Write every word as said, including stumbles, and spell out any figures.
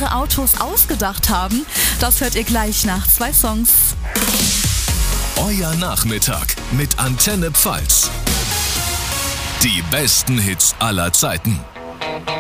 ihre Autos ausgedacht haben, das hört ihr gleich nach zwei Songs. Euer Nachmittag mit Antenne Pfalz. Die besten Hits aller Zeiten.